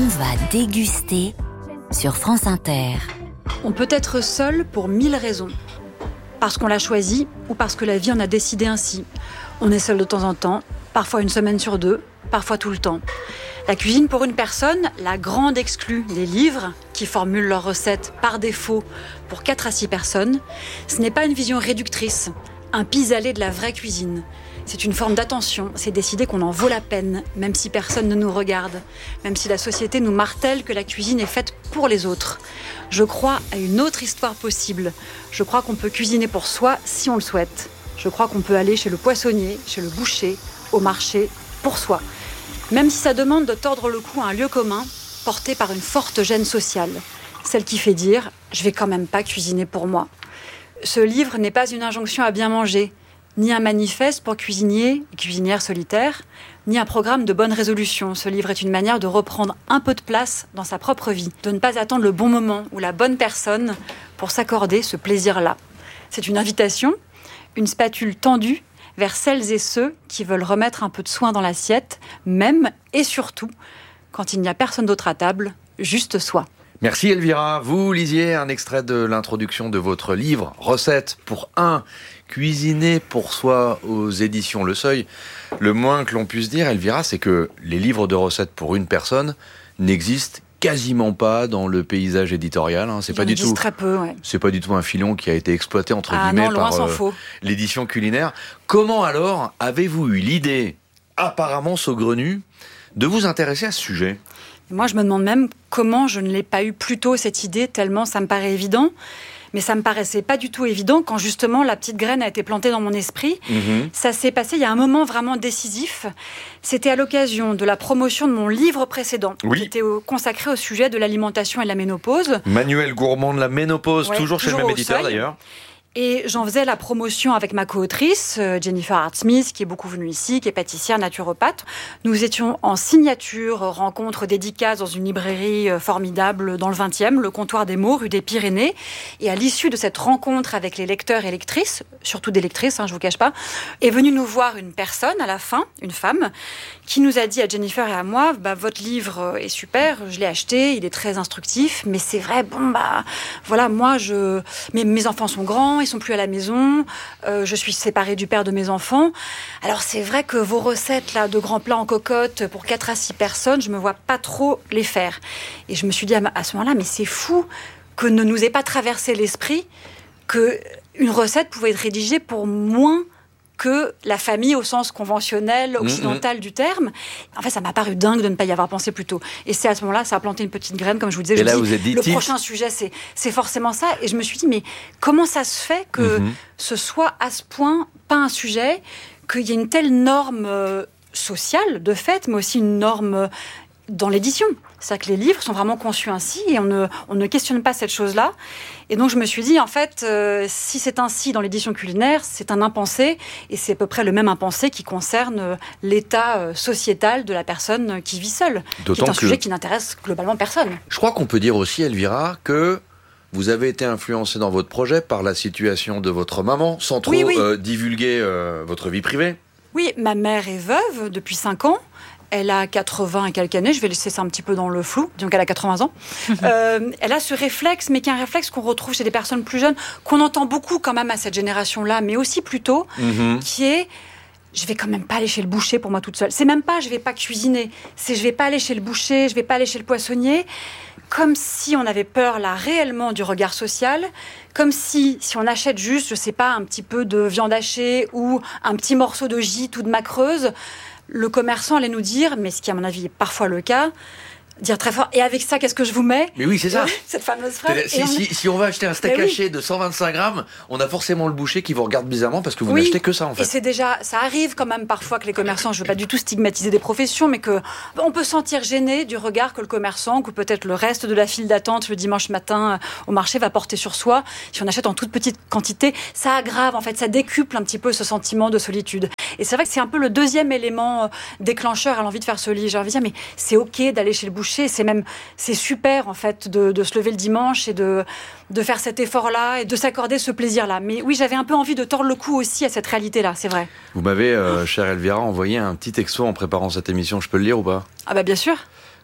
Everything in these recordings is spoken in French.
va déguster sur France Inter. On peut être seul pour 1000 raisons. Parce qu'on l'a choisi ou parce que la vie en a décidé ainsi. On est seul de temps en temps, parfois une semaine sur 2, parfois tout le temps. La cuisine pour une personne, la grande exclue des livres qui formulent leurs recettes par défaut pour 4 à 6 personnes, ce n'est pas une vision réductrice, un pis-aller de la vraie cuisine. C'est une forme d'attention, c'est décider qu'on en vaut la peine, même si personne ne nous regarde, même si la société nous martèle que la cuisine est faite pour les autres. Je crois à une autre histoire possible. Je crois qu'on peut cuisiner pour soi si on le souhaite. Je crois qu'on peut aller chez le poissonnier, chez le boucher, au marché, pour soi. Même si ça demande de tordre le cou à un lieu commun, porté par une forte gêne sociale. Celle qui fait dire « je vais quand même pas cuisiner pour moi ». Ce livre n'est pas une injonction à bien manger, ni un manifeste pour cuisiniers et cuisinières solitaires, ni un programme de bonne résolution. Ce livre est une manière de reprendre un peu de place dans sa propre vie, de ne pas attendre le bon moment ou la bonne personne pour s'accorder ce plaisir-là. C'est une invitation, une spatule tendue vers celles et ceux qui veulent remettre un peu de soin dans l'assiette, même et surtout quand il n'y a personne d'autre à table, juste soi. Merci Elvira. Vous lisiez un extrait de l'introduction de votre livre « Recettes pour un ». Cuisiner pour soi aux éditions Le Seuil. Le moins que l'on puisse dire, Elvira, c'est que les livres de recettes pour une personne n'existent quasiment pas dans le paysage éditorial. C'est pas du tout. Très peu, ouais. C'est pas du tout un filon qui a été exploité entre guillemets par l'édition culinaire. Comment alors avez-vous eu l'idée, apparemment saugrenue, de vous intéresser à ce sujet ? Moi, je me demande même comment je ne l'ai pas eu plus tôt, cette idée, tellement ça me paraît évident. Mais ça me paraissait pas du tout évident quand justement la petite graine a été plantée dans mon esprit. Ça s'est passé il y a un moment vraiment décisif. C'était à l'occasion de la promotion de mon livre précédent, qui était consacré au sujet de l'alimentation et de la ménopause. Manuel Gourmand de la ménopause, toujours chez le même éditeur d'ailleurs. Et j'en faisais la promotion avec ma co-autrice, Jennifer Hart-Smith, qui est beaucoup venue ici, qui est pâtissière, naturopathe. Nous étions en signature, rencontre dédicace dans une librairie formidable dans le 20e, le Comptoir des Mots, rue des Pyrénées. Et à l'issue de cette rencontre avec les lecteurs et lectrices, surtout des lectrices, je vous cache pas, est venue nous voir une personne à la fin, une femme, qui nous a dit à Jennifer et à moi, votre livre est super, je l'ai acheté, il est très instructif, mais c'est vrai, voilà, moi, mes enfants sont grands, ils sont plus à la maison, je suis séparée du père de mes enfants. Alors c'est vrai que vos recettes là de grands plats en cocotte pour 4 à 6 personnes, je me vois pas trop les faire. Et je me suis dit à ce moment-là, mais c'est fou que ne nous ait pas traversé l'esprit que une recette pouvait être rédigée pour moins que la famille au sens conventionnel, occidental du terme. En fait, ça m'a paru dingue de ne pas y avoir pensé plus tôt. Et c'est à ce moment-là, ça a planté une petite graine, comme je vous disais. Et là, vous êtes dit, le prochain sujet, c'est forcément ça. Et je me suis dit, mais comment ça se fait que ce soit à ce point pas un sujet, qu'il y ait une telle norme sociale, de fait, mais aussi une norme dans l'édition. C'est-à-dire que les livres sont vraiment conçus ainsi et on ne questionne pas cette chose-là. Et donc je me suis dit, en fait, si c'est ainsi dans l'édition culinaire, c'est un impensé, et c'est à peu près le même impensé qui concerne l'état sociétal de la personne qui vit seule. C'est un sujet qui n'intéresse globalement personne. Je crois qu'on peut dire aussi, Elvira, que vous avez été influencée dans votre projet par la situation de votre maman, sans trop divulguer votre vie privée. Oui, ma mère est veuve depuis 5 ans. Elle a 80 et quelques années, je vais laisser ça un petit peu dans le flou, disons qu'elle a 80 ans. Elle a ce réflexe, mais qui est un réflexe qu'on retrouve chez des personnes plus jeunes, qu'on entend beaucoup quand même à cette génération-là, mais aussi plus tôt, qui est « je vais quand même pas aller chez le boucher pour moi toute seule ». C'est même pas « je vais pas cuisiner », c'est « je vais pas aller chez le boucher, je vais pas aller chez le poissonnier ». Comme si on avait peur là réellement du regard social, comme si on achète juste, je sais pas, un petit peu de viande hachée ou un petit morceau de gîte ou de macreuse, le commerçant allait nous dire, mais ce qui à mon avis est parfois le cas, dire très fort, et avec ça, qu'est-ce que je vous mets ? Mais oui, c'est ça. Cette fameuse phrase. Si on va acheter un steak haché de 125 grammes, on a forcément le boucher qui vous regarde bizarrement parce que vous n'achetez que ça, en fait. Et c'est déjà, ça arrive quand même parfois que les commerçants, je veux pas du tout stigmatiser des professions, mais que on peut sentir gêné du regard que le commerçant, ou peut-être le reste de la file d'attente le dimanche matin au marché va porter sur soi. Si on achète en toute petite quantité, ça aggrave, en fait, ça décuple un petit peu ce sentiment de solitude. Et c'est vrai que c'est un peu le deuxième élément déclencheur à l'envie de faire ce livre. J'ai envie de dire, mais c'est ok d'aller chez le boucher, c'est super en fait de se lever le dimanche et de faire cet effort-là et de s'accorder ce plaisir-là. Mais oui, j'avais un peu envie de tordre le cou aussi à cette réalité-là, c'est vrai. Vous m'avez, chère Elvira, envoyé un petit texto en préparant cette émission. Je peux le lire ou pas ? Ah bah bien sûr.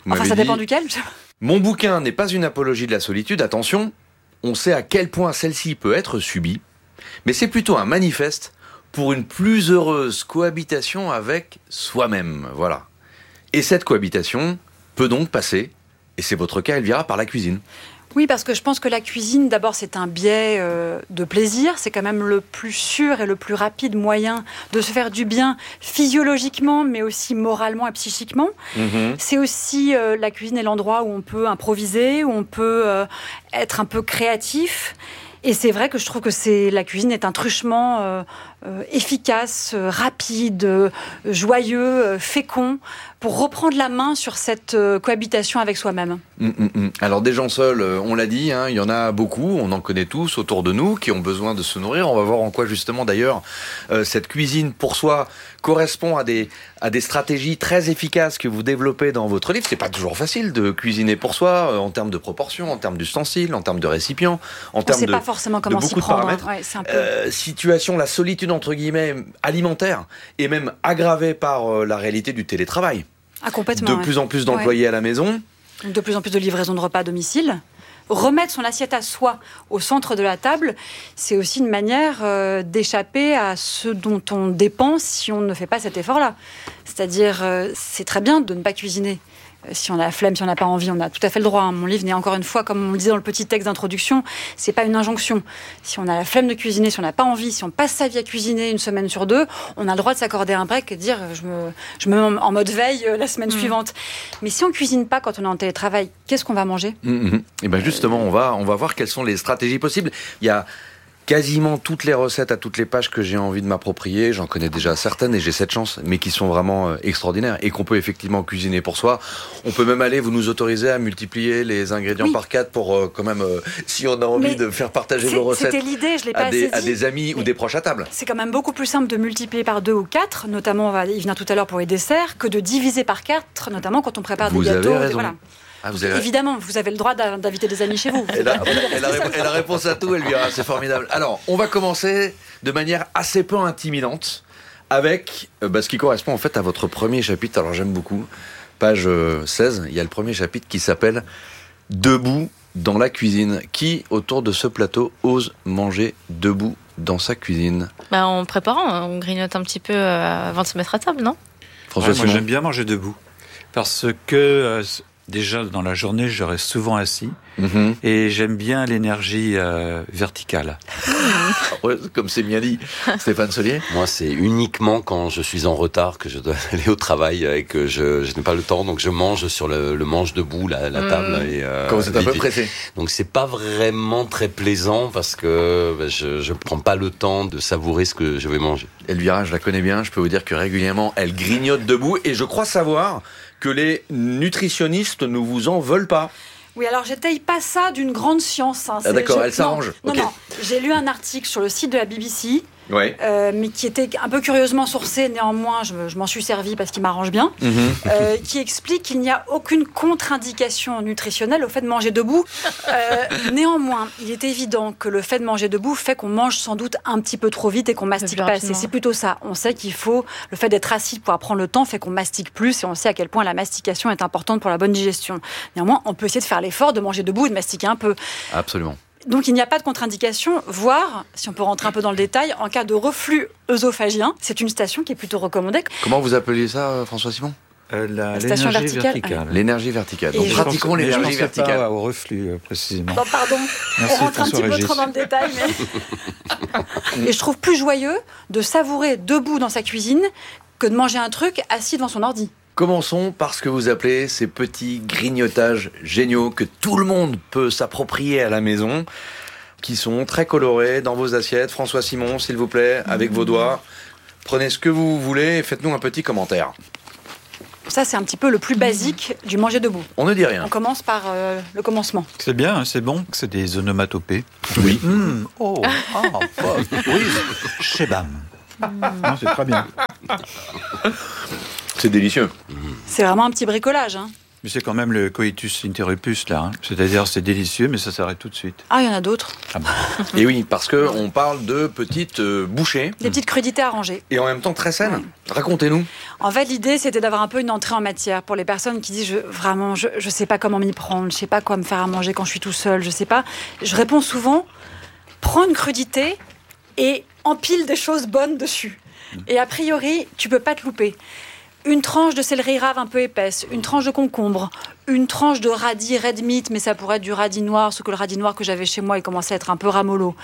Enfin, ça dépend duquel. Mon bouquin n'est pas une apologie de la solitude, attention, on sait à quel point celle-ci peut être subie, mais c'est plutôt un manifeste pour une plus heureuse cohabitation avec soi-même, voilà. Et cette cohabitation peut donc passer, et c'est votre cas Elvira, par la cuisine. Oui, parce que je pense que la cuisine, d'abord, c'est un biais de plaisir. C'est quand même le plus sûr et le plus rapide moyen de se faire du bien physiologiquement, mais aussi moralement et psychiquement. C'est aussi, la cuisine est l'endroit où on peut improviser, où on peut être un peu créatif. Et c'est vrai que je trouve que la cuisine est un truchement efficace, rapide, joyeux, fécond, pour reprendre la main sur cette cohabitation avec soi-même. Alors des gens seuls, on l'a dit, il y en a beaucoup, on en connaît tous autour de nous, qui ont besoin de se nourrir. On va voir en quoi justement d'ailleurs cette cuisine pour soi correspond à des stratégies très efficaces que vous développez dans votre livre. C'est pas toujours facile de cuisiner pour soi, en termes de proportions, en termes d'ustensiles, en termes de récipients, en termes de pas forcément comment beaucoup s'y prendre, de paramètres. Ouais, c'est un peu... Situation, la solitude entre guillemets alimentaire, et même aggravée par la réalité du télétravail. Ah, complètement. De plus en plus d'employés à la maison. De plus en plus de livraisons de repas à domicile. Remettre son assiette à soi au centre de la table, c'est aussi une manière d'échapper à ce dont on dépense si on ne fait pas cet effort-là. C'est-à-dire, c'est très bien de ne pas cuisiner. Si on a la flemme, si on n'a pas envie, on a tout à fait le droit. Mon livre n'est encore une fois, comme on le disait dans le petit texte d'introduction, c'est pas une injonction. Si on a la flemme de cuisiner, si on n'a pas envie, si on passe sa vie à cuisiner une semaine sur deux, on a le droit de s'accorder un break et de dire je me mets en mode veille la semaine suivante. Mais si on cuisine pas quand on est en télétravail, qu'est-ce qu'on va manger ? Et ben justement, on va voir quelles sont les stratégies possibles. Il y a quasiment toutes les recettes à toutes les pages que j'ai envie de m'approprier. J'en connais déjà certaines et j'ai cette chance, mais qui sont vraiment extraordinaires et qu'on peut effectivement cuisiner pour soi. On peut même aller, vous nous autorisez à multiplier les ingrédients par 4 pour quand même, si on a envie de faire partager vos recettes c'était l'idée, je l'ai pas à des amis ou des proches à table. C'est quand même beaucoup plus simple de multiplier par 2 ou 4, notamment, il vient tout à l'heure pour les desserts, que de diviser par 4, notamment quand on prépare des gâteaux. Vous avez raison. Voilà. Avez... Évidemment, vous avez le droit d'inviter des amis chez vous. Elle a réponse à tout, Elvira, c'est formidable. Alors, on va commencer de manière assez peu intimidante avec ce qui correspond en fait à votre premier chapitre. Alors, j'aime beaucoup. Page 16, il y a le premier chapitre qui s'appelle « Debout dans la cuisine ». Qui, autour de ce plateau, ose manger debout dans sa cuisine ? En préparant, on grignote un petit peu avant de se mettre à table, non ? François Moi, j'aime bien manger deboux. Parce que... déjà, dans la journée, je reste souvent assis et j'aime bien l'énergie verticale. Ouais, comme c'est bien dit. Stéphane Solier ? Moi, c'est uniquement quand je suis en retard, que je dois aller au travail et que je n'ai pas le temps, donc je mange sur le manche debout, la table. Et, quand vous êtes un peu pressé. Donc, c'est pas vraiment très plaisant parce que je prends pas le temps de savourer ce que je vais manger. Elvira, je la connais bien, je peux vous dire que régulièrement, elle grignote debout et je crois savoir que les nutritionnistes ne vous en veulent pas. Oui, alors j'étaye pas ça d'une grande science. Ah d'accord, elle s'arrange. Non, j'ai lu un article sur le site de la BBC, ouais. Mais qui était un peu curieusement sourcé, néanmoins je m'en suis servi parce qu'il m'arrange bien, qui explique qu'il n'y a aucune contre-indication nutritionnelle au fait de manger debout. Néanmoins, il est évident que le fait de manger debout fait qu'on mange sans doute un petit peu trop vite et qu'on mastique pas assez. C'est plutôt ça. On sait qu'il faut, le fait d'être assis pour prendre le temps fait qu'on mastique plus et on sait à quel point la mastication est importante pour la bonne digestion. Néanmoins, on peut essayer de faire l'effort de manger debout et de mastiquer un peu. Absolument. Donc il n'y a pas de contre-indication, voire, si on peut rentrer un peu dans le détail, en cas de reflux œsophagien, c'est une station qui est plutôt recommandée. Comment vous appeliez ça, François Simon ? L'énergie verticale. L'énergie verticale. Donc pratiquons l'énergie verticale. Pas au reflux, précisément. Non, pardon, merci, on rentre un petit peu trop dans le détail. Mais... Et je trouve plus joyeux de savourer debout dans sa cuisine que de manger un truc assis devant son ordi. Commençons par ce que vous appelez ces petits grignotages géniaux que tout le monde peut s'approprier à la maison, qui sont très colorés dans vos assiettes. François Simon, s'il vous plaît, avec vos doigts. Prenez ce que vous voulez et faites-nous un petit commentaire. Ça, c'est un petit peu le plus basique du manger debout. On ne dit rien. On commence par le commencement. C'est bien, c'est bon. C'est des onomatopées. Oui. Oui. Chebam. Non, c'est très bien. C'est délicieux. C'est vraiment un petit bricolage. Mais c'est quand même le coitus interruptus, là. Hein. C'est-à-dire, c'est délicieux, mais ça s'arrête tout de suite. Ah, il y en a d'autres. Ah bon. Et oui, parce qu'on parle de petites bouchées. Des petites crudités arrangées. Et en même temps très saines. Racontez-nous. En fait, l'idée, c'était d'avoir un peu une entrée en matière pour les personnes qui disent je sais pas comment m'y prendre, je sais pas quoi me faire à manger quand je suis tout seul, je sais pas. Je réponds souvent, prends une crudité et empile des choses bonnes dessus. Et a priori, tu peux pas te louper. Une tranche de céleri rave un peu épaisse, une tranche de concombre, une tranche de radis red meat, mais ça pourrait être du radis noir, sauf que le radis noir que j'avais chez moi, il commençait à être un peu ramollo.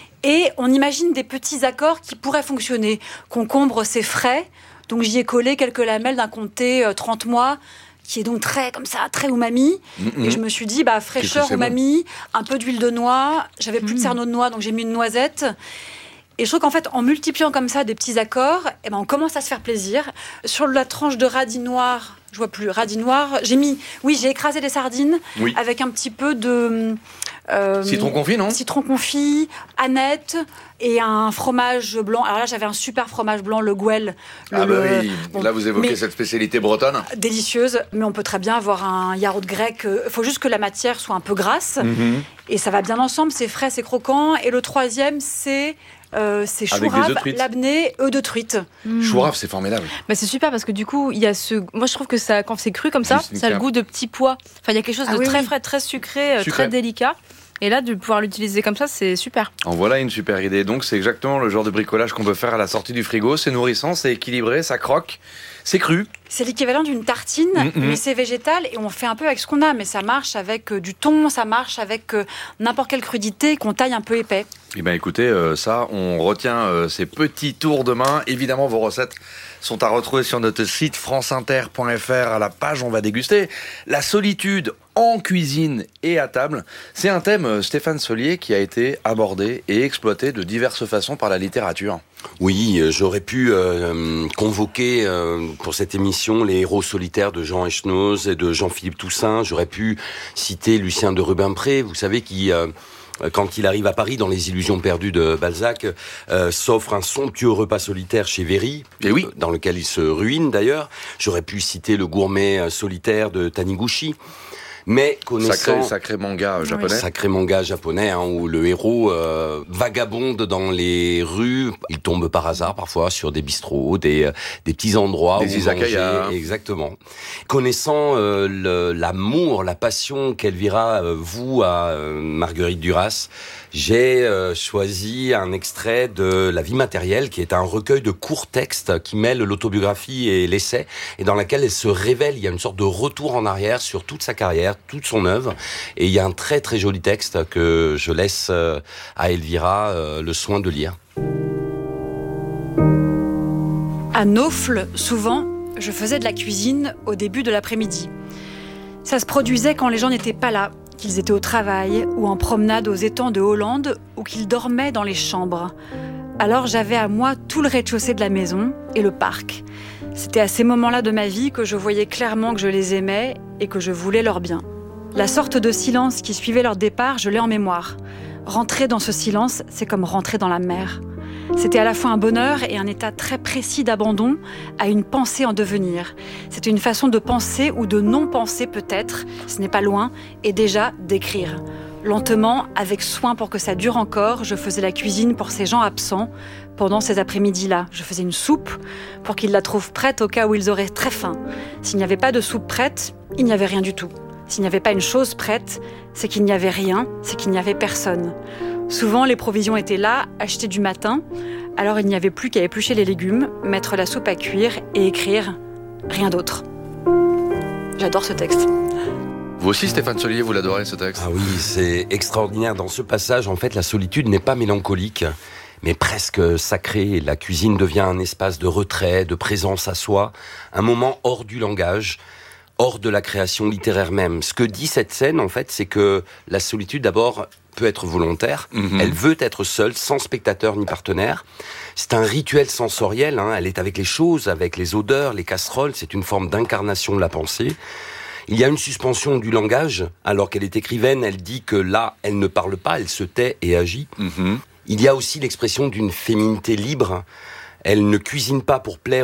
Et on imagine des petits accords qui pourraient fonctionner. Concombre, c'est frais, donc j'y ai collé quelques lamelles d'un comté 30 mois, qui est donc très umami. Et je me suis dit, fraîcheur, umami, un peu d'huile de noix. J'avais plus de cerneau de noix, donc j'ai mis une noisette. Et je trouve qu'en fait, en multipliant comme ça des petits accords, on commence à se faire plaisir. Sur la tranche de radis noir, je vois plus, radis noir, j'ai écrasé des sardines avec un petit peu de... citron confit, non ? Citron confit, aneth et un fromage blanc. Alors là, j'avais un super fromage blanc, le Gouel. Là, vous évoquez cette spécialité bretonne. Délicieuse, mais on peut très bien avoir un yaourt grec. Il faut juste que la matière soit un peu grasse. Et ça va bien ensemble, c'est frais, c'est croquant. Et le troisième, c'est chou rave, labné, œufs de truite. Chou rave, c'est formidable. C'est super parce que du coup, il y a moi je trouve que ça, quand c'est cru comme ça a le goût de petits pois. Enfin, il y a quelque chose de très frais, très sucré, très délicat. Et là, de pouvoir l'utiliser comme ça, c'est super. En voilà une super idée. Donc, c'est exactement le genre de bricolage qu'on peut faire à la sortie du frigo. C'est nourrissant, c'est équilibré, ça croque, c'est cru. C'est l'équivalent d'une tartine, mais c'est végétal et on fait un peu avec ce qu'on a. Mais ça marche avec du thon, ça marche avec n'importe quelle crudité qu'on taille un peu épais. Eh bien, écoutez, ça, on retient ces petits tours de main. Évidemment, vos recettes sont à retrouver sur notre site franceinter.fr à la page On va déguster. La solitude en cuisine et à table, c'est un thème, Stéphane Solier, qui a été abordé et exploité de diverses façons par la littérature. Oui, j'aurais pu convoquer pour cette émission les héros solitaires de Jean Echenoz et de Jean-Philippe Toussaint. J'aurais pu citer Lucien de Rubempré, vous savez, qui... quand il arrive à Paris, dans Les Illusions perdues de Balzac, s'offre un somptueux repas solitaire chez Véry, dans lequel il se ruine d'ailleurs. J'aurais pu citer Le gourmet solitaire de Taniguchi. Mais connaissant... Sacré manga japonais. Sacré manga japonais, où le héros vagabonde dans les rues. Il tombe par hasard parfois sur des bistrots, des petits endroits des izakaya. Exactement. Connaissant l'amour, la passion qu'Elvira voue à Marguerite Duras, j'ai choisi un extrait de La vie matérielle, qui est un recueil de courts textes qui mêle l'autobiographie et l'essai, et dans laquelle elle se révèle. Il y a une sorte de retour en arrière sur toute sa carrière, toute son œuvre, et il y a un très très joli texte que je laisse à Elvira le soin de lire. À Naufle, souvent, je faisais de la cuisine au début de l'après-midi. Ça se produisait quand les gens n'étaient pas là, qu'ils étaient au travail ou en promenade aux étangs de Hollande ou qu'ils dormaient dans les chambres. Alors j'avais à moi tout le rez-de-chaussée de la maison et le parc. C'était à ces moments-là de ma vie que je voyais clairement que je les aimais et que je voulais leur bien. La sorte de silence qui suivait leur départ, je l'ai en mémoire. Rentrer dans ce silence, c'est comme rentrer dans la mer. C'était à la fois un bonheur et un état très précis d'abandon à une pensée en devenir. C'était une façon de penser ou de non-penser peut-être, ce n'est pas loin, et déjà d'écrire. Lentement, avec soin pour que ça dure encore, je faisais la cuisine pour ces gens absents pendant ces après-midi-là. Je faisais une soupe pour qu'ils la trouvent prête au cas où ils auraient très faim. S'il n'y avait pas de soupe prête, il n'y avait rien du tout. S'il n'y avait pas une chose prête, c'est qu'il n'y avait rien, c'est qu'il n'y avait personne. Souvent, les provisions étaient là, achetées du matin, alors il n'y avait plus qu'à éplucher les légumes, mettre la soupe à cuire et écrire. Rien d'autre. J'adore ce texte. Vous aussi, Stéphane Solier, vous l'adorez, ce texte ? Ah oui, c'est extraordinaire. Dans ce passage, en fait, la solitude n'est pas mélancolique, mais presque sacrée. La cuisine devient un espace de retrait, de présence à soi, un moment hors du langage, hors de la création littéraire même. Ce que dit cette scène, en fait, c'est que la solitude, d'abord, peut être volontaire. Elle veut être seule, sans spectateur ni partenaire. C'est un rituel sensoriel. Elle est avec les choses, avec les odeurs, les casseroles. C'est une forme d'incarnation de la pensée. Il y a une suspension du langage. Alors qu'elle est écrivaine, elle dit que là, elle ne parle pas, elle se tait et agit. Il y a aussi l'expression d'une féminité libre. Elle ne cuisine pas pour plaire